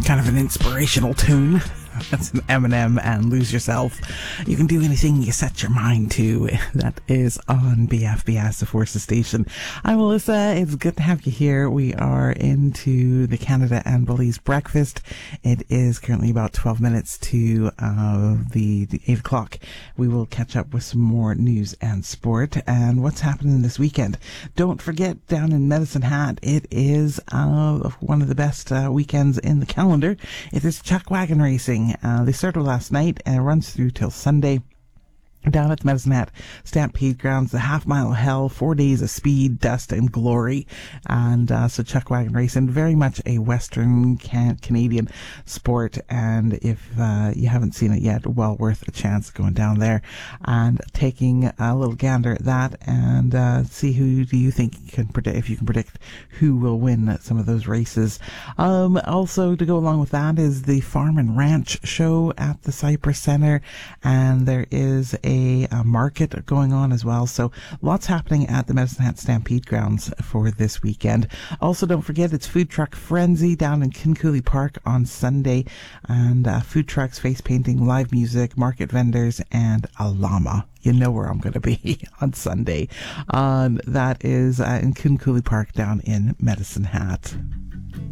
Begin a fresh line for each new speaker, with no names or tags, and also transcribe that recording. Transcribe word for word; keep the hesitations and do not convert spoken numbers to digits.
Kind of an inspirational tune. That's an Eminem and Lose Yourself. You can do anything you set your mind to. That is on B F B S, the Forces Station. I'm Melissa. It's good to have you here. We are into the Canada and Belize breakfast. It is currently about twelve minutes to uh, the, the eight o'clock. We will catch up with some more news and sport and what's happening this weekend. Don't forget, down in Medicine Hat, it is uh, one of the best uh, weekends in the calendar. It is chuck wagon racing. Uh, they started last night and it runs through till Sunday. Down at the Medicine Hat Stampede Grounds, the half mile of hell, four days of speed, dust, and glory. And uh, so chuck wagon racing, very much a Western can- Canadian sport. And if uh, you haven't seen it yet, well worth a chance going down there and taking a little gander at that and uh, see who do you think you can predict, if you can predict who will win some of those races. Um, also, to go along with that is the Farm and Ranch show at the Cypress Center, and there is a A, a market going on as well. So lots happening at the Medicine Hat Stampede Grounds for this weekend. Also, don't forget, it's Food Truck Frenzy down in Kincooley Park on Sunday. And uh, food trucks, face painting, live music, market vendors, and a llama. You know where I'm going to be on Sunday. Um, that is uh, in Kincooley Park down in Medicine Hat.